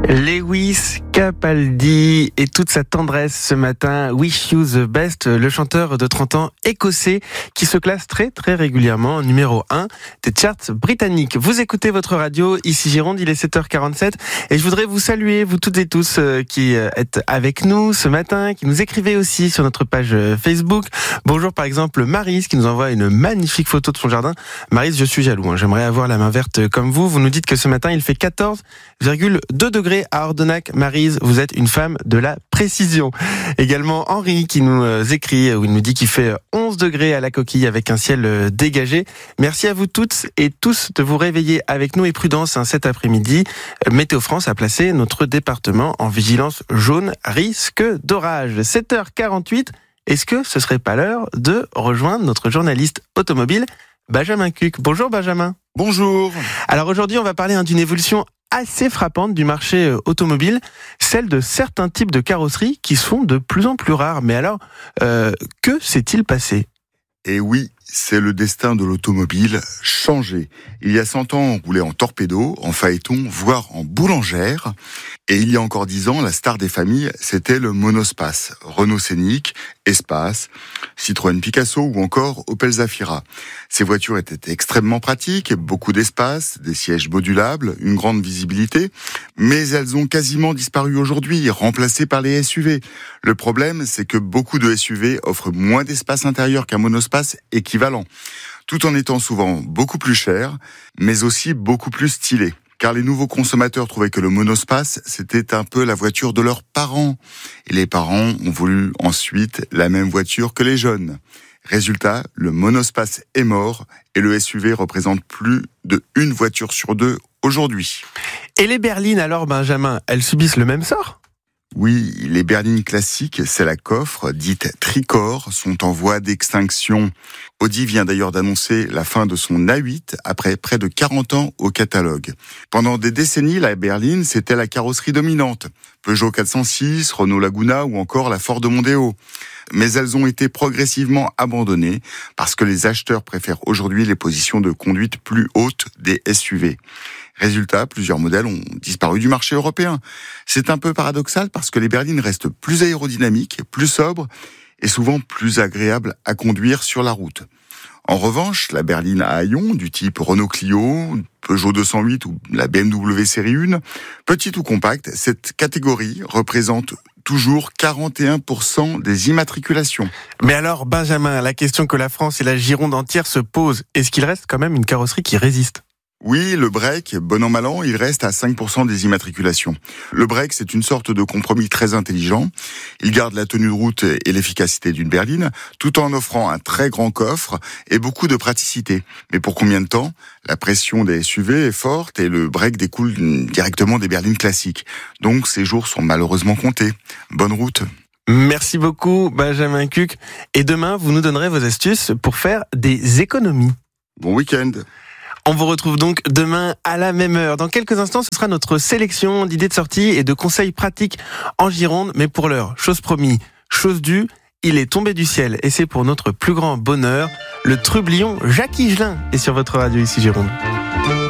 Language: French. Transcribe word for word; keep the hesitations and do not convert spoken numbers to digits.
Lewis Capaldi et toute sa tendresse ce matin. Wish You the Best, le chanteur de trente ans écossais qui se classe très très régulièrement numéro un des charts britanniques. Vous écoutez votre radio, ici Gironde, il est sept heures quarante-sept et je voudrais vous saluer, vous toutes et tous qui êtes avec nous ce matin, qui nous écrivez aussi sur notre page Facebook. Bonjour par exemple Maryse qui nous envoie une magnifique photo de son jardin. Maryse, je suis jaloux, hein. J'aimerais avoir la main verte comme vous. Vous nous dites que ce matin il fait quatorze virgule deux degrés à Ordenac. Maryse, vous êtes une femme de la précision. Également Henri qui nous écrit, où il nous dit qu'il fait onze degrés à la Coquille avec un ciel dégagé. Merci à vous toutes et tous de vous réveiller avec nous et prudence hein, cet après-midi. Météo France a placé notre département en vigilance jaune risque d'orage. sept heures quarante-huit, est-ce que ce serait pas l'heure de rejoindre notre journaliste automobile Benjamin Cuc? Bonjour Benjamin. Bonjour. Alors aujourd'hui on va parler hein, d'une évolution assez frappante du marché automobile, celle de certains types de carrosseries qui sont de plus en plus rares. Mais alors, euh, que s'est-il passé ? Eh oui, c'est le destin de l'automobile changé. Il y a cent ans, on roulait en torpedo, en phaéton, voire en boulangère. Et il y a encore dix ans, la star des familles, c'était le monospace. Renault Scénic, Espace, Citroën Picasso ou encore Opel Zafira. Ces voitures étaient extrêmement pratiques, beaucoup d'espace, des sièges modulables, une grande visibilité. Mais elles ont quasiment disparu aujourd'hui, remplacées par les S U V. Le problème, c'est que beaucoup de S U V offrent moins d'espace intérieur qu'un monospace équivalent, tout en étant souvent beaucoup plus cher, mais aussi beaucoup plus stylé. Car les nouveaux consommateurs trouvaient que le monospace, c'était un peu la voiture de leurs parents. Et les parents ont voulu ensuite la même voiture que les jeunes. Résultat, le monospace est mort et le S U V représente plus de une voiture sur deux aujourd'hui. Et les berlines alors, Benjamin, elles subissent le même sort ? Oui, les berlines classiques, c'est la coffre, dite tricorps, sont en voie d'extinction. Audi vient d'ailleurs d'annoncer la fin de son A huit après près de quarante ans au catalogue. Pendant des décennies, la berline, c'était la carrosserie dominante. Peugeot quatre cent six, Renault Laguna ou encore la Ford Mondeo. Mais elles ont été progressivement abandonnées parce que les acheteurs préfèrent aujourd'hui les positions de conduite plus hautes des S U V. Résultat, plusieurs modèles ont disparu du marché européen. C'est un peu paradoxal parce que les berlines restent plus aérodynamiques, plus sobres et souvent plus agréables à conduire sur la route. En revanche, la berline à haillons du type Renault Clio, Peugeot deux cent huit ou la B M W série un, petite ou compacte, cette catégorie représente toujours quarante et un pour cent des immatriculations. Mais alors, Benjamin, la question que la France et la Gironde entière se posent, est-ce qu'il reste quand même une carrosserie qui résiste ? Oui, le break, bon an mal an, il reste à cinq pour cent des immatriculations. Le break, c'est une sorte de compromis très intelligent. Il garde la tenue de route et l'efficacité d'une berline, tout en offrant un très grand coffre et beaucoup de praticité. Mais pour combien de temps ? La pression des S U V est forte et le break découle directement des berlines classiques. Donc ces jours sont malheureusement comptés. Bonne route. Merci beaucoup, Benjamin Cuc. Et demain, vous nous donnerez vos astuces pour faire des économies. Bon week-end. On vous retrouve donc demain à la même heure. Dans quelques instants, ce sera notre sélection d'idées de sortie et de conseils pratiques en Gironde. Mais pour l'heure, chose promis, chose due, il est tombé du ciel. Et c'est pour notre plus grand bonheur, le trublion Jacques Higelin est sur votre radio ici Gironde.